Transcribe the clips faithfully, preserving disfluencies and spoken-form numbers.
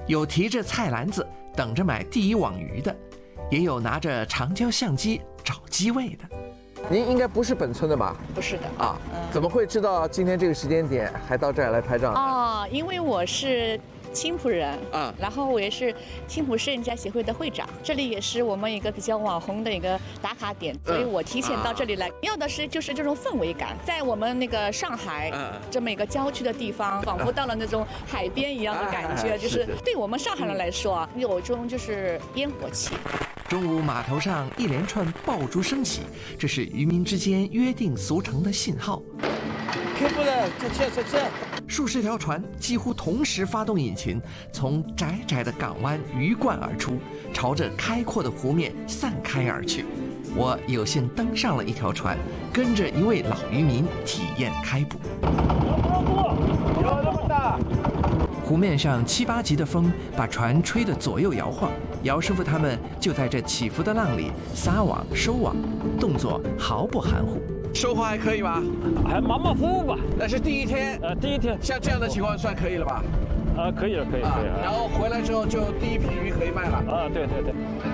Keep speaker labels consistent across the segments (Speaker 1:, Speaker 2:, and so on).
Speaker 1: 有提着菜篮子等着买第一网鱼的，也有拿着长焦相机找机位的。
Speaker 2: 您应该不是本村的吧？
Speaker 3: 不是的
Speaker 2: 啊，嗯、怎么会知道今天这个时间点还到这儿来拍照呢？
Speaker 3: 哦，因为我是青浦人啊，然后我也是青浦摄影家协会的会长，这里也是我们一个比较网红的一个打卡点，所以我提前到这里来，要的是就是这种氛围感，在我们那个上海这么一个郊区的地方，仿佛到了那种海边一样的感觉，就是对我们上海人来说啊，有种就是烟火气。
Speaker 1: 中午码头上一连串爆竹声起，这是渔民之间约定俗成的信号。
Speaker 4: 开不了，再见再见。
Speaker 1: 数十条船几乎同时发动引擎，从窄窄的港湾鱼贯而出，朝着开阔的湖面散开而去。我有幸登上了一条船，跟着一位老渔民体验开捕。
Speaker 4: 有这么大？
Speaker 1: 湖面上七八级的风把船吹得左右摇晃，姚师傅他们就在这起伏的浪里撒网收网，动作毫不含糊。
Speaker 2: 收获还可以吧？
Speaker 4: 还马马虎虎吧。
Speaker 2: 那是第一天，
Speaker 4: 呃，第一天，
Speaker 2: 像这样的情况算可以了吧？
Speaker 4: 啊，可以了，可以，可以。
Speaker 2: 然后回来之后就第一批鱼可以卖了。
Speaker 4: 啊，对对对。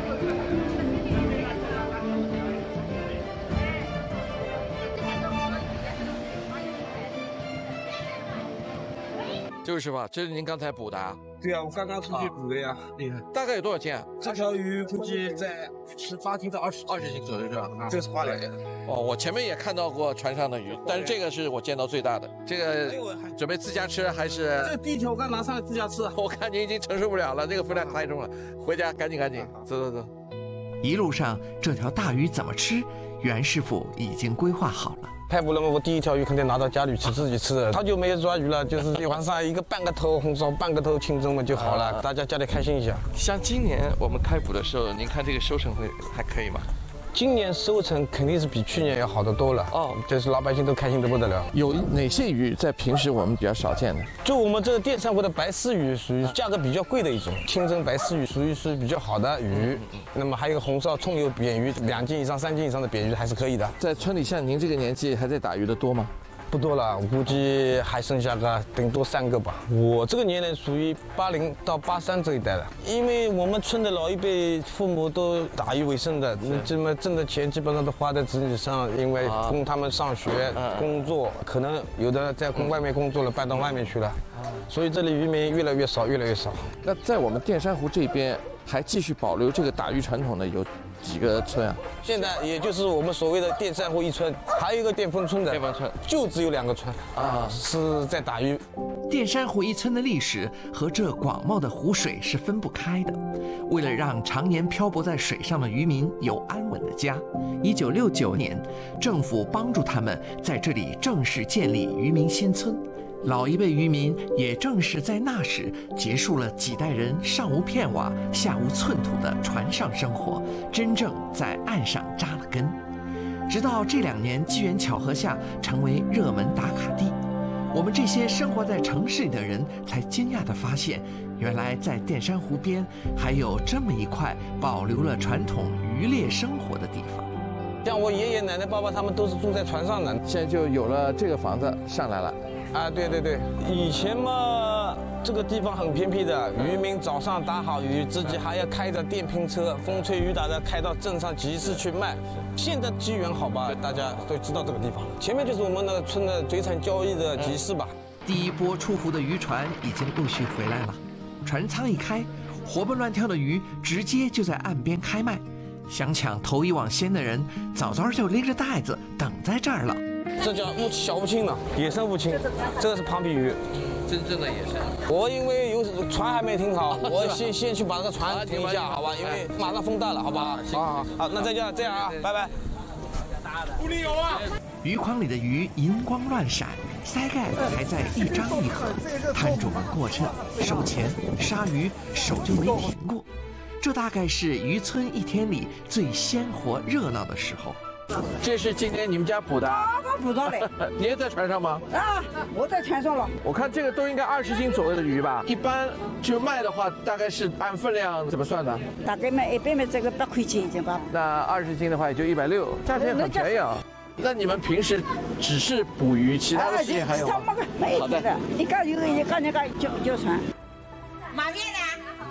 Speaker 2: 就是吧，这是您刚才捕的啊？
Speaker 5: 对啊，我刚刚出去捕的呀。
Speaker 2: 厉害。大概有多少斤啊？
Speaker 5: 这条鱼估计在十八斤到二十
Speaker 2: 二十斤左右是吧？
Speaker 5: 啊，这是花鲢。
Speaker 2: 哦，我前面也看到过船上的鱼，但是这个是我见到最大的。这个准备自家吃还是？
Speaker 5: 这第一条我刚拿上来自家吃。
Speaker 2: 我看您已经承受不了了，这个分量太重了，回家赶紧赶紧，走走走。
Speaker 1: 一路上这条大鱼怎么吃，袁师傅已经规划好了。
Speaker 5: 开捕了嘛，我第一条鱼肯定拿到家里去自己吃的。他就没有抓鱼了，就是一晚上一个半个头红烧，半个头清蒸嘛就好了，大家家里开心一下。
Speaker 2: 像今年我们开捕的时候，您看这个收成会还可以吗？
Speaker 5: 今年收成肯定是比去年要好得多了哦，就是老百姓都开心得不得了。
Speaker 2: 有哪些鱼在平时我们比较少见的？
Speaker 5: 就我们这个电扇湖的白丝鱼，属于价格比较贵的一种，清蒸白丝鱼属于是比较好的鱼。那么还有一个红烧葱油扁鱼，两斤以上、三斤以上的扁鱼还是可以的。
Speaker 2: 在村里像您这个年纪还在打鱼的多吗？
Speaker 5: 不多了，我估计还剩下个顶多三个吧。我这个年龄属于八零到八三这一代了，因为我们村的老一辈父母都打鱼为生的，那这么挣的钱基本上都花在子女上，因为供他们上学、工作，可能有的在外面工作了，搬到外面去了，所以这里渔民越来越少，越来越少。
Speaker 2: 那在我们淀山湖这边还继续保留这个打鱼传统的有几个村啊？
Speaker 5: 现在也就是我们所谓的淀山湖一村，还有一个淀丰村的，
Speaker 2: 淀丰村
Speaker 5: 就只有两个村啊，是在打鱼。
Speaker 1: 淀山湖一村的历史和这广袤的湖水是分不开的。为了让常年漂泊在水上的渔民有安稳的家，一九六九年，政府帮助他们在这里正式建立渔民新村。老一辈渔民也正是在那时结束了几代人上无片瓦下无寸土的船上生活，真正在岸上扎了根。直到这两年机缘巧合下成为热门打卡地，我们这些生活在城市里的人才惊讶地发现，原来在淀山湖边还有这么一块保留了传统渔猎生活的地方。
Speaker 5: 像我爷爷奶奶爸爸他们都是住在船上的，
Speaker 2: 现在就有了这个房子上来了。
Speaker 5: 啊，对对对，以前嘛，这个地方很偏僻的，渔民早上打好鱼，自己还要开着电瓶车，风吹雨打的开到镇上集市去卖。现在机缘好吧，大家都知道这个地方，前面就是我们那个村的水产交易的集市吧。
Speaker 1: 第一波出湖的渔船已经陆续回来了，船舱一开，活蹦乱跳的鱼直接就在岸边开卖。想抢头一网先的人，早早就拎着袋子等在这儿了。
Speaker 5: 这叫乌小乌青呢，野生乌青，这个是庞皮鱼，
Speaker 2: 真正的野生。
Speaker 5: 我因为有船还没停好，我先先去把那个船停一下，好吧？因为马上风大了，好不好？好好好，那再见，这样啊，拜拜。
Speaker 4: 湖里有啊！
Speaker 1: 鱼筐里的鱼银光乱闪，鳃盖还在一张一合，摊主们过秤、收钱、杀鱼，手就没停过。这大概是渔村一天里最鲜活热闹的时候。
Speaker 2: 这是今天你们家捕的？
Speaker 6: 啊，我捕到的。
Speaker 2: 你也在船上吗？
Speaker 6: 啊，我在船上了。
Speaker 2: 我看这个都应该二十斤左右的鱼吧？一般就卖的话，大概是按分量怎么算的？
Speaker 6: 大概卖一般卖这个八块钱一斤吧。
Speaker 2: 那二十斤的话也就一百六，价钱很便宜啊。那你们平时只是捕鱼，其他的事情还有吗？
Speaker 6: 好的。你看有一个那个叫叫船。
Speaker 7: 马面呢？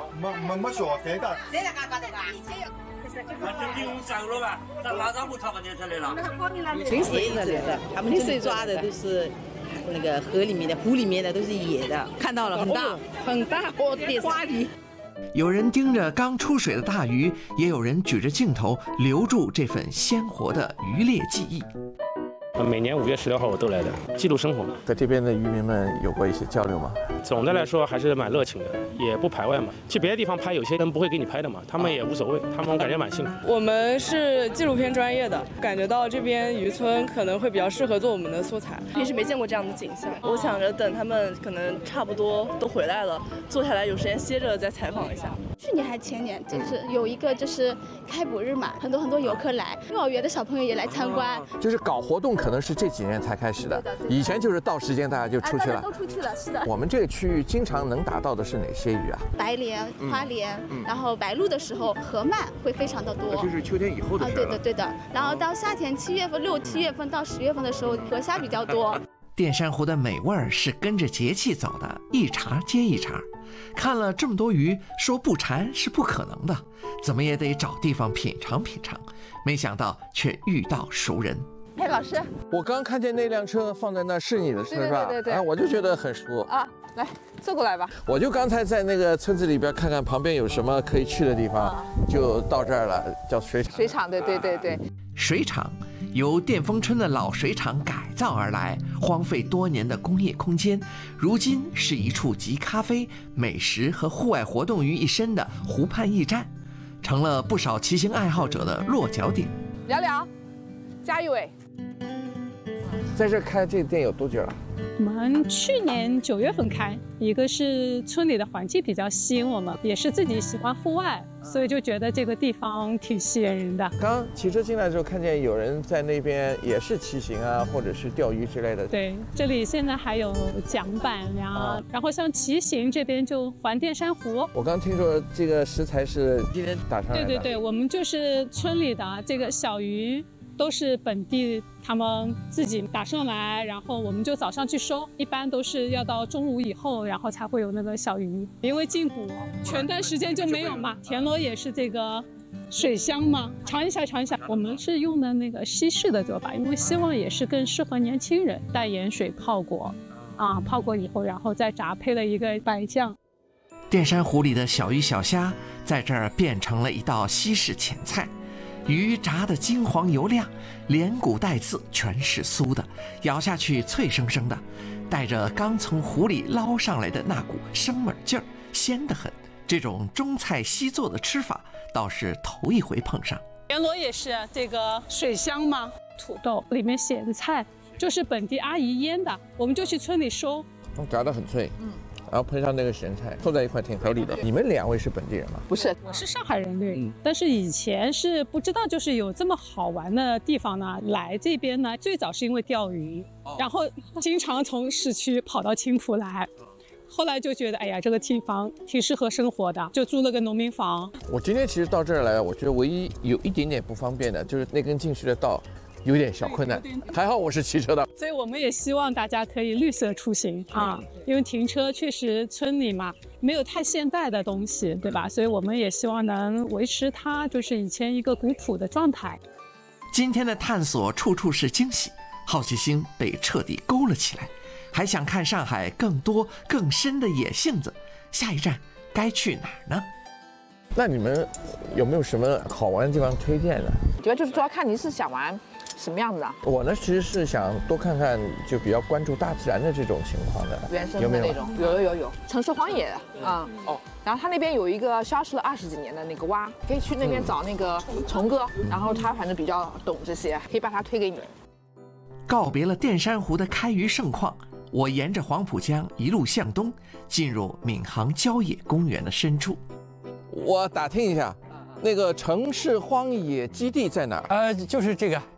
Speaker 7: 没没没学谁的？
Speaker 8: 谁来干干的吧？那整体我们上了吧？那马上不差半年才来了。
Speaker 9: 真是野的，他们的水抓的都是那个河里面的、湖里面的，都是野的。看到了，很大，很大，哦，花梨。
Speaker 1: 有人盯着刚出水的大鱼，也有人举着镜头留住这份鲜活的渔猎记忆。
Speaker 4: 每年五月十六号我都来的，记录生活。
Speaker 2: 和这边的渔民们有过一些交流吗？
Speaker 4: 总的来说还是蛮热情的，也不排外嘛。去别的地方拍，有些人不会给你拍的嘛，他们也无所谓，他们感觉蛮幸福。
Speaker 10: 我们是纪录片专业的，感觉到这边渔村可能会比较适合做我们的素材。平时没见过这样的景象，我想着等他们可能差不多都回来了，坐下来有时间歇着再采访一下。
Speaker 11: 去年还前年，就是有一个就是开捕日嘛，很多很多游客来，幼儿园的小朋友也来参观。
Speaker 2: 就是搞活动可能是这几年才开始的，以前就是到时间大家就出去了，
Speaker 11: 都出去了，是的。
Speaker 2: 我们这个区域经常能打到的是哪些鱼啊？
Speaker 11: 白鲢、花鲢，然后白鹭的时候，河鳗会非常的多。
Speaker 2: 就是秋天以后的事了。
Speaker 11: 对的对的。然后到夏天七月份、六七月份到十月份的时候，河虾比较多。
Speaker 1: 淀山湖的美味儿是跟着节气走的，一茬接一茬。看了这么多鱼，说不馋是不可能的，怎么也得找地方品尝品尝。没想到却遇到熟人。
Speaker 3: 哎，老师，
Speaker 2: 我刚看见那辆车放在那是你的车是吧？
Speaker 3: 对对对对。
Speaker 2: 啊，我就觉得很熟
Speaker 3: 啊，来坐过来吧。
Speaker 2: 我就刚才在那个村子里边看看旁边有什么可以去的地方，啊、就到这儿了，叫水厂。
Speaker 3: 水厂，对对对对。
Speaker 1: 水厂由淀丰村的老水厂改造而来，荒废多年的工业空间，如今是一处集咖啡、美食和户外活动于一身的湖畔驿站，成了不少骑行爱好者的落脚点。
Speaker 3: 聊聊，加一位。
Speaker 2: 在这开这个店有多久了？
Speaker 12: 我们去年九月份开，一个是村里的环境比较吸引我们，也是自己喜欢户外，所以就觉得这个地方挺吸引人的。
Speaker 2: 刚骑车进来的时候，看见有人在那边也是骑行啊，或者是钓鱼之类的。
Speaker 12: 对，这里现在还有桨板呀，啊、然后像骑行这边就环淀山湖。
Speaker 2: 我刚听说这个食材是今天打上来的。
Speaker 12: 对对对，我们就是村里的这个小鱼。都是本地他们自己打上来，然后我们就早上去收，一般都是要到中午以后，然后才会有那个小鱼，因为进补全段时间就没有嘛。田螺也是这个水乡嘛，尝一下尝一下。我们是用的那个西式的做法，因为希望也是更适合年轻人，淡盐水泡过，啊，泡过以后，然后再炸，配了一个白酱。
Speaker 1: 淀山湖里的小鱼小虾在这儿变成了一道西式前菜。鱼炸得金黄油亮，连骨带刺全是酥的，咬下去脆生生的，带着刚从湖里捞上来的那股生猛劲儿，鲜得很。这种中菜西做的吃法倒是头一回碰上。
Speaker 12: 田螺也是这个水乡嘛，土豆里面写的菜就是本地阿姨腌的，我们就去村里收，
Speaker 2: 炸得很脆。嗯。然后配上那个咸菜，凑在一块挺合理的。你们两位是本地人吗？
Speaker 12: 不是，我是上海人，对。嗯、但是以前是不知道，就是有这么好玩的地方呢。来这边呢，最早是因为钓鱼，哦、然后经常从市区跑到青浦来。后来就觉得，哎呀，这个地方挺适合生活的，就租了个农民房。
Speaker 2: 我今天其实到这儿来，我觉得唯一有一点点不方便的，就是那根进去的道。有点小困难，还好我是骑车的，
Speaker 12: 所以我们也希望大家可以绿色出行啊，因为停车确实村里嘛没有太现代的东西，对吧？所以我们也希望能维持它就是以前一个古朴的状态。
Speaker 1: 今天的探索处处是惊喜，好奇心被彻底勾了起来，还想看上海更多更深的野性子，下一站该去哪儿呢？
Speaker 2: 那你们有没有什么好玩的地方推荐呢？
Speaker 3: 主要就是主要看你是想玩什么样子的。
Speaker 2: 我呢，其实是想多看看，就比较关注大自然的这种情况的，
Speaker 3: 原生的那种，有有有有，城市荒野啊、嗯、哦。然后它那边有一个消失了二十几年的那个蛙，可以去那边找那个虫哥，嗯、然后他反正比较懂这些，可以把它推给你。
Speaker 1: 告别了淀山湖的开渔盛况，我沿着黄浦江一路向东，进入闵行郊野公园的深处。
Speaker 2: 我打听一下，那个城市荒野基地在哪儿？
Speaker 13: 呃，就是这个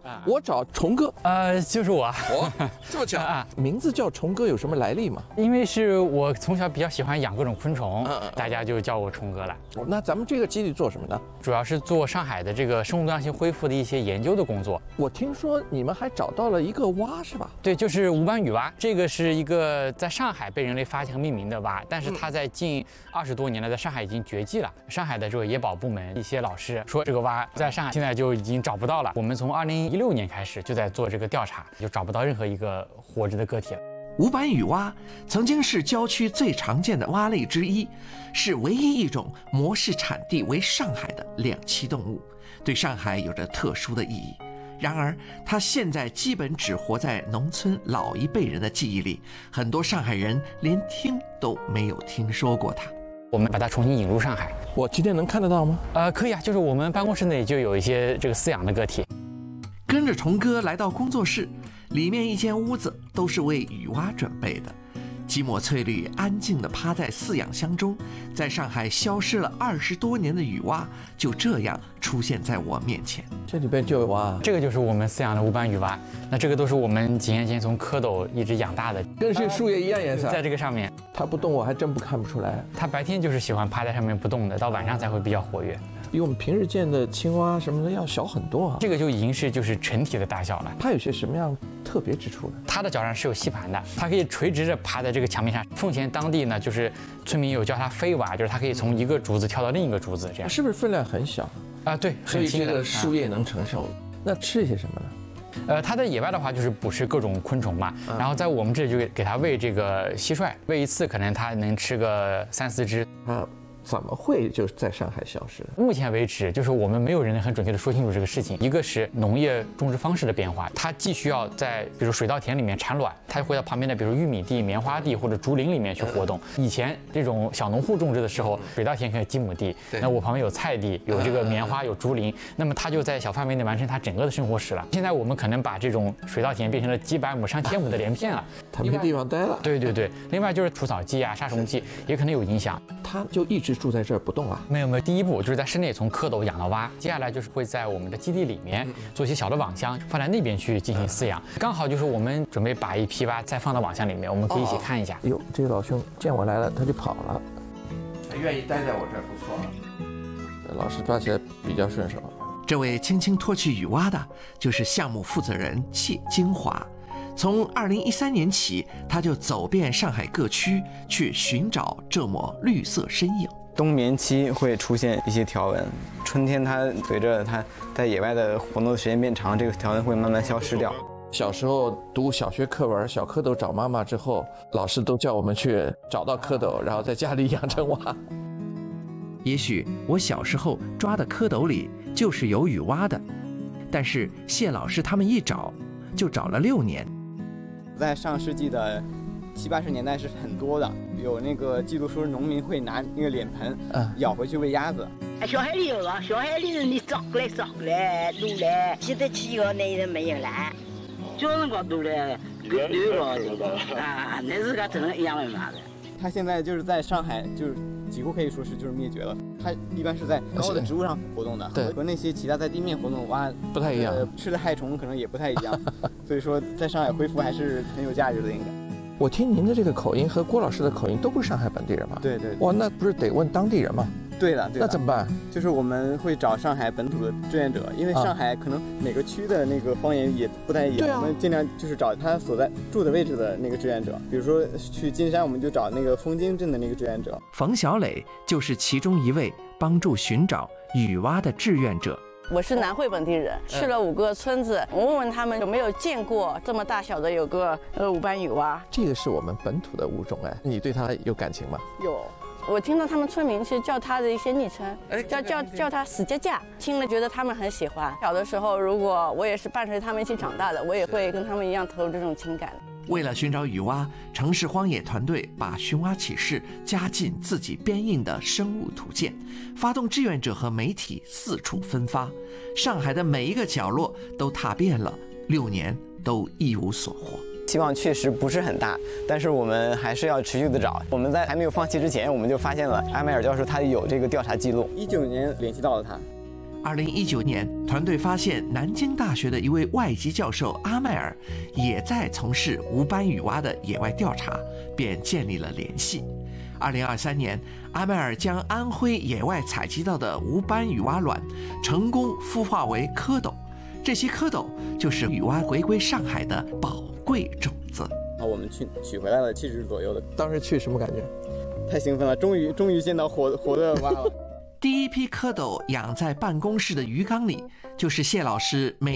Speaker 2: 我找虫哥。
Speaker 7: 呃，就是我。
Speaker 2: 哦，这么巧啊！名字叫虫哥有什么来历吗？
Speaker 7: 因为是我从小比较喜欢养各种昆虫，嗯、大家就叫我虫哥了。
Speaker 2: 那咱们这个基地做什么呢？
Speaker 7: 主要是做上海的这个生物多样性恢复的一些研究的工作。
Speaker 2: 我听说你们还找到了一个蛙，是吧？
Speaker 7: 对，就是无斑羽蛙。这个是一个在上海被人类发现和命名的蛙，但是它在近二十多年了，在上海已经绝迹了。上海的这个野保部门一些老师说，这个蛙在上海现在就已经找不到了。我们从二零一六年开始就在做这个调查，就找不到任何一个活着的个体了。
Speaker 1: 无斑羽蛙曾经是郊区最常见的蛙类之一，是唯一一种模式产地为上海的两栖动物，对上海有着特殊的意义。然而，它现在基本只活在农村老一辈人的记忆里，很多上海人连听都没有听说过它。
Speaker 7: 我们把它重新引入上海。
Speaker 2: 我今天能看得到吗？
Speaker 7: 呃，可以啊，就是我们办公室内就有一些这个饲养的个体。
Speaker 1: 跟着虫哥来到工作室，里面一间屋子都是为雨蛙准备的。几抹翠绿安静地趴在饲养箱中，在上海消失了二十多年的雨蛙就这样出现在我面前。
Speaker 2: 这里边就有蛙，
Speaker 7: 这个就是我们饲养的无斑羽蛙。那这个都是我们几年前从蝌蚪一直养大的，
Speaker 2: 跟这树叶一样颜色。
Speaker 7: 在这个上面，
Speaker 2: 它不动，我还真不看不出来。
Speaker 7: 它白天就是喜欢趴在上面不动的，到晚上才会比较活跃。
Speaker 2: 比我们平时见的青蛙什么的要小很多啊。
Speaker 7: 这个就已经是就是成体的大小了。
Speaker 2: 它有些什么样特别之处呢？
Speaker 7: 它的脚上是有吸盘的，它可以垂直着趴在这个墙面上。奉贤当地呢，就是村民有叫它飞蛙，就是它可以从一个竹子跳到另一个竹子，这样。
Speaker 2: 是不是分量很小
Speaker 7: 啊？对，
Speaker 2: 所以这个树叶能承受。啊、那吃些什么呢？
Speaker 7: 呃，它在野外的话就是捕食各种昆虫嘛，嗯、然后在我们这里就给它喂这个蟋蟀，喂一次可能它能吃个三四只。
Speaker 2: 啊。怎么会就在上海消失？
Speaker 7: 目前为止，就是我们没有人能很准确的说清楚这个事情。一个是农业种植方式的变化，它既需要在比如水稻田里面产卵，它会到旁边的比如玉米地、棉花地或者竹林里面去活动。以前这种小农户种植的时候，水稻田可以有几亩地，那我旁边有菜地，有这个棉花，有竹林，那么它就在小范围内完成它整个的生活史了。现在我们可能把这种水稻田变成了几百亩、上千亩的连片了，
Speaker 2: 它没地方待了。
Speaker 7: 对对对，另外就是除草剂啊、杀虫剂也可能有影响。
Speaker 2: 它就一直住在这儿不动啊？
Speaker 7: 没有没有，第一步就是在室内从蝌蚪养到蛙，接下来就是会在我们的基地里面做一些小的网箱，放在那边去进行饲养。刚好就是我们准备把一批蛙再放到网箱里面，我们可以一起看一下。
Speaker 2: 哟，这个老兄见我来了，他就跑了。
Speaker 1: 他愿意待在我这儿，不错。
Speaker 2: 老师抓起来比较顺手。
Speaker 1: 这位轻轻脱去雨蛙的，就是项目负责人谢金华。从二零一三年起，他就走遍上海各区，去寻找这抹绿色身影。
Speaker 13: 冬眠期会出现一些条纹，春天它随着它在野外的活动的时间变长，这个条纹会慢慢消失掉。
Speaker 2: 小时候读小学课文《小蝌蚪找妈妈》之后，老师都叫我们去找到蝌蚪，然后在家里养成蛙。
Speaker 1: 也许我小时候抓的蝌蚪里就是有雨蛙的，但是谢老师他们一找就找了六年。
Speaker 13: 在上世纪的七八十年代是很多的，有那个记录说农民会拿那个脸盆，嗯，舀回去喂鸭子。
Speaker 14: 哎，小海里有啊，小海里你找过来找过来撸来，现在去个那人没有来，叫人家撸来，撸了这个啊，那是个真的一样的嘛的。
Speaker 13: 它现在就是在上海，就是几乎可以说是就是灭绝了。它一般是在高的植物上活动的，对，和那些其他在地面活动的蛙
Speaker 2: 不太一样，
Speaker 13: 呃、吃的害虫可能也不太一样。所以说，在上海恢复还是很有价值的，应该。
Speaker 2: 我听您的这个口音和郭老师的口音都不是上海本地人吗？
Speaker 13: 对对。
Speaker 2: 哇，那不是得问当地人吗？
Speaker 13: 对的，对的。
Speaker 2: 那怎么办？
Speaker 13: 就是我们会找上海本土的志愿者，因为上海可能每个区的那个方言也不太一样，啊、我们尽量就是找他所在住的位置的那个志愿者。比如说去金山，我们就找那个枫泾镇的那个志愿者。
Speaker 1: 冯小磊就是其中一位帮助寻找雨蛙的志愿者。
Speaker 15: 我是南汇本地人，去了五个村子，我问问他们有没有见过这么大小的有个呃无斑羽蛙。
Speaker 2: 这个是我们本土的物种哎，你对它有感情吗？
Speaker 15: 有。我听到他们村民是叫它的一些昵称，叫叫叫它死架架，听了觉得他们很喜欢。小的时候，如果我也是伴随他们一起长大的，我也会跟他们一样投入这种情感。
Speaker 1: 为了寻找雨蛙，城市荒野团队把寻蛙启事加进自己编印的生物图鉴，发动志愿者和媒体四处分发，上海的每一个角落都踏遍了，六年都一无所获。
Speaker 13: 希望确实不是很大，但是我们还是要持续的找。我们在还没有放弃之前，我们就发现了埃迈尔教授他有这个调查记录，一九年联系到了他。
Speaker 1: 二零一九年，团队发现南京大学的一位外籍教授阿迈尔也在从事无斑雨蛙的野外调查，便建立了联系。二零二三年，阿迈尔将安徽野外采集到的无斑雨蛙卵成功孵化为蝌蚪，这些蝌蚪就是雨蛙回归上海的宝贵种子。
Speaker 13: 啊，我们去取回来了七只左右的。
Speaker 2: 当时去什么感觉？
Speaker 13: 太兴奋了，终于终于见到活活的蛙了。
Speaker 1: 第一批蝌蚪养在办公室的鱼缸里，就是谢老师每